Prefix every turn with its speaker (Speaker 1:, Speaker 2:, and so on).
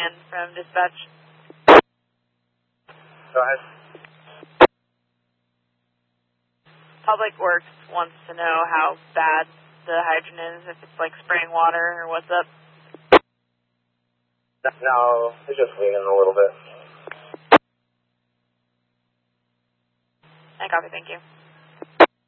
Speaker 1: Rand from dispatch.
Speaker 2: Go ahead.
Speaker 1: Public Works wants to know how bad the hydrant is, if it's like spraying water or what's up.
Speaker 2: No, it's just leaning a little bit.
Speaker 1: I copy, thank you.